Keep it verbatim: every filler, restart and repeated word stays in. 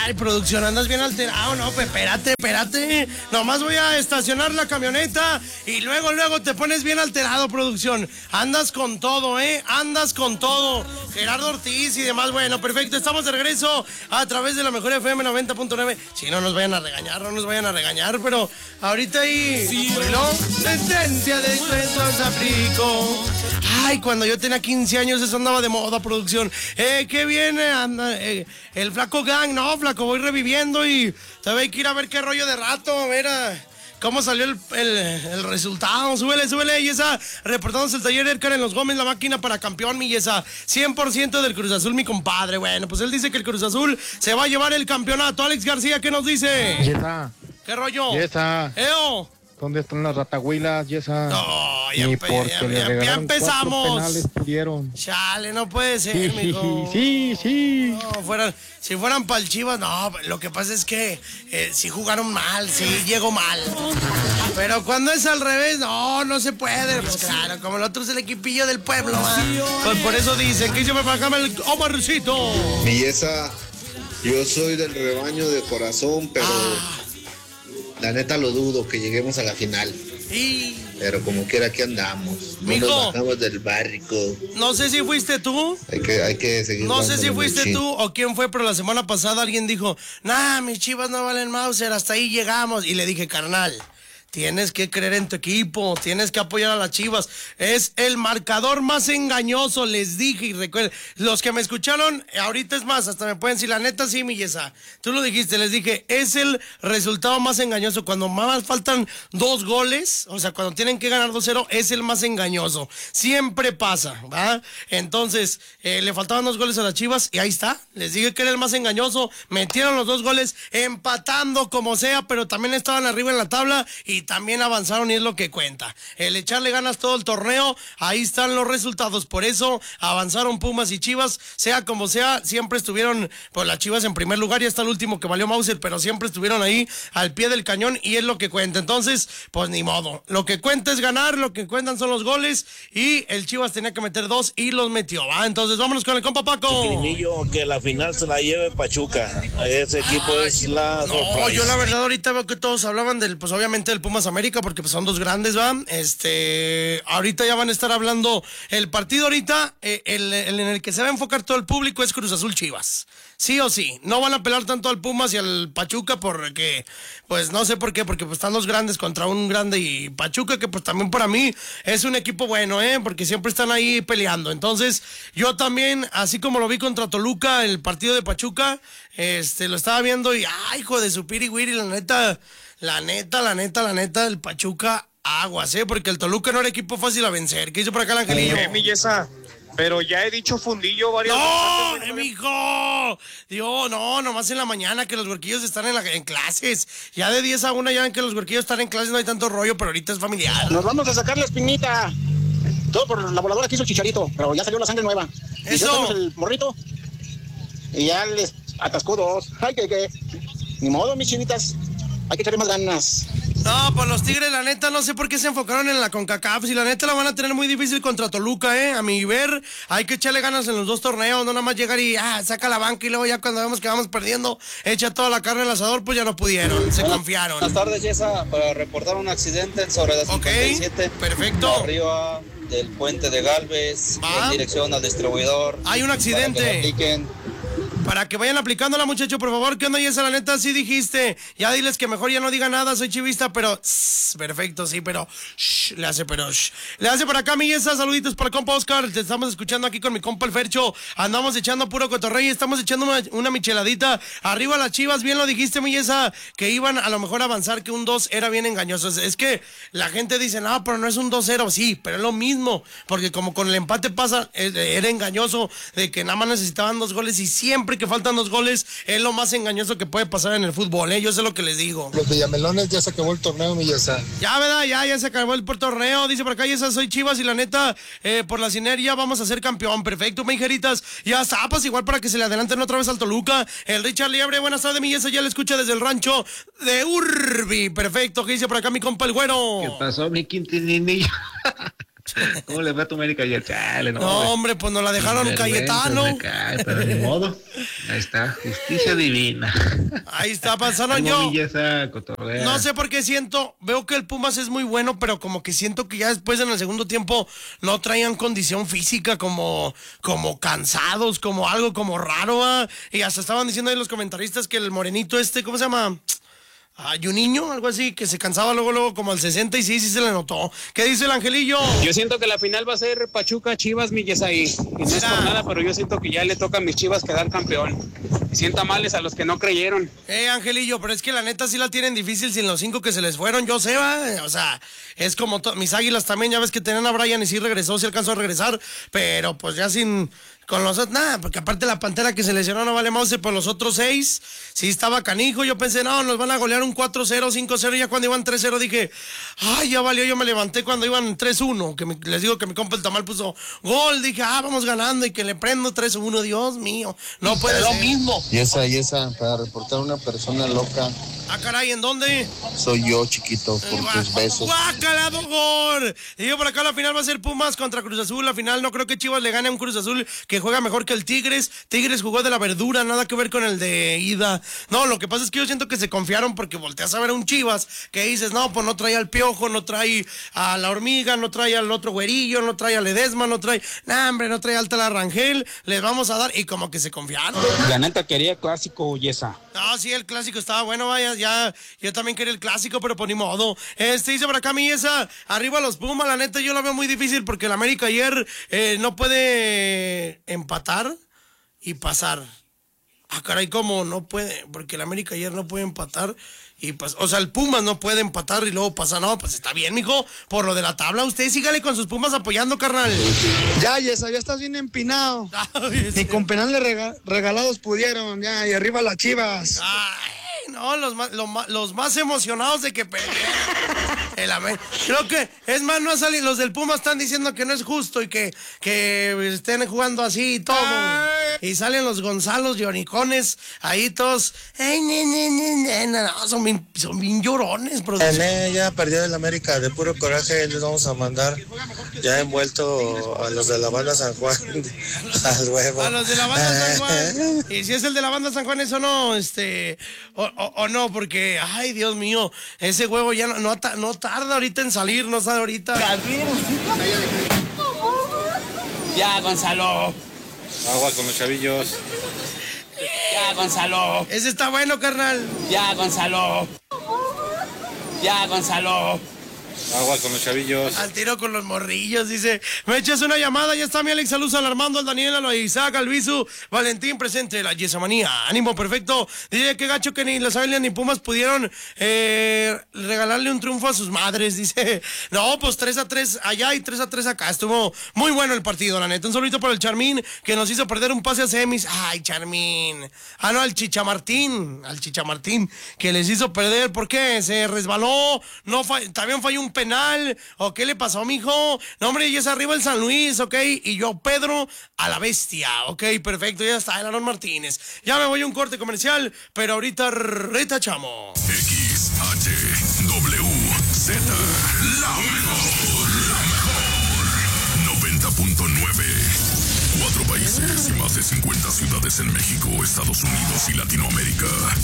Ay, producción, andas bien alterado, no, pues espérate, espérate. Nomás voy a estacionar la camioneta y luego, luego te pones bien alterado, producción. Andas con todo, ¿eh? Andas con todo. Gerardo Ortiz y demás, bueno, perfecto. Estamos de regreso a través de la mejor F M noventa punto nueve. Si no nos vayan a regañar, no nos vayan a regañar, pero ahorita ahí... Sí, ¿no? Esencia de nuestros aplico. Ay, cuando yo tenía quince años eso andaba de moda, producción. Eh, qué bien eh, anda eh, el Flaco Gang. No, Flaco, voy reviviendo y todavía hay que ir a ver qué rollo de rato, a ver a, cómo salió el, el, el resultado. Súbele, súbele, y esa, reportándose el taller Edgar en Los Gómez, la máquina para campeón, mi Yesa. cien por ciento del Cruz Azul, mi compadre. Bueno, pues él dice que el Cruz Azul se va a llevar el campeonato. Alex García, ¿qué nos dice? Yesa. ¿Qué rollo? Yesa. Eo. ¿Dónde están las ratahuilas, Yesa? No, ya, Ni pe- porque ya, le ya- regalaron ya empezamos. cuatro penales pudieron. Chale, no puede ser, Sí, mijo. sí, sí. No, fueran, si fueran pa'l Chivas, no, lo que pasa es que eh, si jugaron mal, sí, llegó mal. Pero cuando es al revés, no, no se puede. Pues claro, como el otro es el equipillo del pueblo, ¿va? Pues por eso dicen que yo me pagaba el Omarcito. Mi Yesa, yo soy del rebaño de corazón, pero Ah, la neta lo dudo que lleguemos a la final. y Pero como quiera que andamos. No Mijo. nos bajamos del barrico. no sé si fuiste tú. Hay que, hay que seguir. No sé si dándole fuiste machín. tú o quién fue, pero la semana pasada alguien dijo, nah, mis Chivas no valen Mauser, hasta ahí llegamos. Y le dije, carnal, tienes que creer en tu equipo, tienes que apoyar a las Chivas. Es el marcador más engañoso, les dije. Y recuerden, los que me escucharon, ahorita es más, hasta me pueden decir, la neta sí, mi Yesa. Tú lo dijiste, les dije, es el resultado más engañoso. Cuando más faltan dos goles, o sea, cuando tienen que ganar dos cero, es el más engañoso. Siempre pasa, ¿va? Entonces, eh, le faltaban dos goles a las Chivas y ahí está. Les dije que era el más engañoso. Metieron los dos goles empatando como sea, pero también estaban arriba en la tabla y también avanzaron y es lo que cuenta. El echarle ganas todo el torneo, ahí están los resultados. Por eso avanzaron Pumas y Chivas, sea como sea, siempre estuvieron, pues las Chivas en primer lugar y hasta el último que valió Mauser, pero siempre estuvieron ahí al pie del cañón y es lo que cuenta. Entonces, pues ni modo. Lo que cuenta es ganar, lo que cuentan son los goles y el Chivas tenía que meter dos y los metió, ¿va? Entonces vámonos con el compa Paco. Niño, que la final se la lleve Pachuca. Ese equipo Ay, es la no, sorpresa. yo la verdad ahorita veo que todos hablaban del, pues obviamente del Pumas América, porque pues son dos grandes, ¿va? Este, ahorita ya van a estar hablando, el partido ahorita, eh, el, el en el que se va a enfocar todo el público es Cruz Azul Chivas. Sí o sí, no van a pelar tanto al Pumas y al Pachuca porque, pues no sé por qué, porque pues están los grandes contra un grande y Pachuca, que pues también para mí es un equipo bueno, ¿eh? Porque siempre están ahí peleando. Entonces, yo también, así como lo vi contra Toluca, el partido de Pachuca, este, lo estaba viendo y, ay, hijo de su piri wiri, la neta, la neta, la neta, la neta, el Pachuca, aguas, ¿eh? Porque el Toluca no era equipo fácil a vencer. ¿Qué hizo por acá el Angelillo? Eh, mi Yesa, pero ya he dicho fundillo varias ¡No, veces. eh, mijo! Dios, no, nomás en la mañana que los huerquillos están en, la, en clases. Ya de diez a una ya ven que los huerquillos están en clases, no hay tanto rollo, pero ahorita es familiar. Nos vamos a sacar la espinita. Todo por la voladora que hizo el Chicharito, pero ya salió la sangre nueva. Y Eso. ya tenemos el morrito. Y ya les atascó dos. Ay, que, que. Ni modo, mis chinitas. Hay que echarle más ganas. No, pues los Tigres, la neta, no sé por qué se enfocaron en la CONCACAF. Si la neta la van a tener muy difícil contra Toluca, ¿eh? A mi ver, hay que echarle ganas en los dos torneos, no nada más llegar y, ah, saca la banca y luego ya cuando vemos que vamos perdiendo, echa toda la carne al asador, pues ya no pudieron, se confiaron. Buenas tardes, Yesa, para reportar un accidente sobre la Ok, cincuenta y siete. perfecto. Arriba del puente de Galvez, Va. en dirección al distribuidor. Hay un Para que accidente. le apliquen. Para que vayan aplicándola, muchacho, por favor. ¿Qué onda, Yesa? La neta, sí dijiste. Ya diles que mejor ya no diga nada, soy chivista, pero... Sss, perfecto, sí, pero... Shh, le hace, pero... Shh. Le hace por acá, mi Yesa. Saluditos para el compa Oscar. Te estamos escuchando aquí con mi compa el Fercho. Andamos echando puro cotorrey. Estamos echando una, una micheladita. Arriba las Chivas, bien lo dijiste, mi Yesa, que iban a lo mejor a avanzar, que un dos era bien engañoso. Es, es que la gente dice, no, pero no es un dos cero. Sí, pero es lo mismo. Porque como con el empate pasa, eh, era engañoso de que nada más necesitaban dos goles y siempre que faltan dos goles es lo más engañoso que puede pasar en el fútbol, ¿eh? Yo sé lo que les digo. Los Villamelones ya se acabó el torneo, mi Yesa. Ya, ¿verdad? Ya, ya se acabó el torneo. Dice por acá, Yesa, soy Chivas y la neta, eh, por la sinergia vamos a ser campeón. Perfecto, mijeritas. Ya zapas, igual para que se le adelanten otra vez al Toluca. El Richard Liebre, buenas tardes, mi Yesa, ya le escucha desde el rancho de Urbi. Perfecto, ¿qué dice por acá mi compa el güero? ¿Qué pasó, mi quintinillo? ¿Cómo le fue a tu América ayer? Chale, no, No, güey. hombre, pues nos la dejaron Vergüenza Cayetano. me cae, pero ni modo. Ahí está, justicia divina. Ahí está, pasaron Ánimo, yo. mi Yesa, cotorrea. No sé por qué siento, veo que el Pumas es muy bueno, pero como que siento que ya después en el segundo tiempo no traían condición física, como, como cansados, como algo como raro, ¿va? Y hasta estaban diciendo ahí los comentaristas que el morenito este, ¿cómo se llama? Ah, Juninho, algo así, que se cansaba luego, luego como al sesenta y seis y se le notó. ¿Qué dice el Angelillo? Yo siento que la final va a ser Pachuca Chivas mi Yesaí. Y no es por nada, pero yo siento que ya le toca a mis Chivas quedar campeón. Y sienta males a los que no creyeron. Eh, Angelillo, pero es que la neta sí la tienen difícil sin los cinco que se les fueron, yo sé, va. O sea, es como to- mis Águilas también, ya ves que tenían a Brian y sí regresó, sí alcanzó a regresar, pero pues ya sin... Con los otros, nada, porque aparte la Pantera que se lesionó no vale más, por los otros seis, sí estaba canijo, yo pensé, no, nos van a golear un cuatro cero, cinco cero, y ya cuando iban tres cero dije, ay, ya valió, yo me levanté cuando iban tres uno, que me- les digo que mi compa el Tamal puso gol, dije, ah, vamos ganando, y que le prendo tres uno, Dios mío, no puede ser. Y esa, y esa, para reportar a una persona loca, Ah, caray, ¿en dónde? soy yo, chiquito, por tus besos. ¡Guácala, Dogor! Y yo por acá la final va a ser Pumas contra Cruz Azul. La final no creo que Chivas le gane a un Cruz Azul que juega mejor que el Tigres. Tigres jugó de la verdura, nada que ver con el de ida. No, lo que pasa es que yo siento que se confiaron porque volteas a ver a un Chivas que dices, no, pues no trae al Piojo, no trae a la Hormiga, no trae al otro güerillo, no trae a Ledesma, no trae... Nah, hombre, no trae al Tala Rangel. Les vamos a dar y como que se confiaron. La neta quería clásico Yesa. No, sí, el clásico estaba bueno, vaya, ya, yo también quería el clásico, pero por ni modo. Este dice por acá mi esa, arriba los Pumas, la neta yo la veo muy difícil porque el América ayer eh, no puede empatar y pasar. Ah, caray, ¿cómo no puede? Porque el América ayer no puede empatar y pasar. O sea, el Pumas no puede empatar y luego pasar. No, pues está bien, mijo, por lo de la tabla. Usted sígale con sus Pumas apoyando, carnal. Ya, Yesa, ya estás bien empinado. Ay, Ni con penales rega- regalados pudieron, ya, y arriba las Chivas. Ay, no, los más, los más, los más emocionados de que perdieron. El América. Creo que, es más, no ha salido. Los del Puma están diciendo que no es justo y que, que estén jugando así y todo. Y salen los Gonzalos lloricones ahí todos. Ay, ne, ne, ne, ne, ne. No, son bien, son bien llorones, bro. Ya perdió el América, de puro coraje les vamos a mandar ya envuelto a los de la banda San Juan al huevo. A los de la banda San Juan. Y si es el de la banda San Juan, eso no, este, o, o, o no, porque, ay, Dios mío, ese huevo ya no, no, ta- no tarda ahorita en salir, no sabe ahorita. Ya, Gonzalo. Agua con los chavillos. Ya, Gonzalo. Ese está bueno, carnal. Ya, Gonzalo. Ya, Gonzalo. Agua con los chavillos. Al tiro con los morrillos, dice. Me echas una llamada, ya está mi Alex, saludos al Armando, al Daniel, al Isaac, al Bisu, Valentín presente, la Yesamanía. Ánimo, perfecto. Dice que gacho que ni las Águilas ni Pumas pudieron eh, regalarle un triunfo a sus madres, dice. No, pues tres a tres allá y tres a tres acá. Estuvo muy bueno el partido, la neta. Un solito por el Charmín, que nos hizo perder un pase a semis. Ay, Charmín. Ah, no, al Chichamartín, al Chichamartín, que les hizo perder. ¿Por qué? Se resbaló, no fa- también falló un penal, o qué le pasó, mijo. No, hombre, ya es arriba el San Luis, ok, y yo Pedro a la bestia, ok, perfecto, ya está el Aaron Martínez. Ya me voy a un corte comercial, pero ahorita retachamos. X H W Z, la mejor, la mejor. noventa punto nueve. Cuatro países y más de cincuenta ciudades en México, Estados Unidos y Latinoamérica.